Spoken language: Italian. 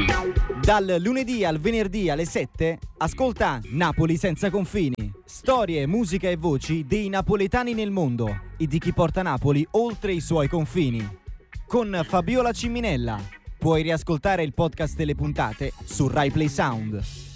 Dal lunedì al venerdì alle 7, ascolta Napoli senza confini. Storie, musica e voci dei napoletani nel mondo e di chi porta Napoli oltre i suoi confini. Con Fabiola Ciminella. Puoi riascoltare il podcast delle puntate su Rai Play Sound.